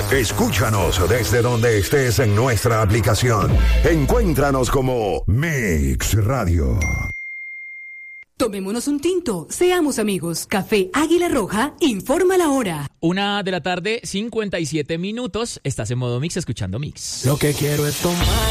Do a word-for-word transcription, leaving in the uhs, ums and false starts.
Escúchanos desde donde estés en nuestra aplicación. Encuéntranos como Mix Radio. Tomémonos un tinto, seamos amigos. Café Águila Roja, informa la hora. Una de la tarde, cincuenta y siete minutos. Estás en modo Mix, escuchando Mix. Lo que quiero es tomar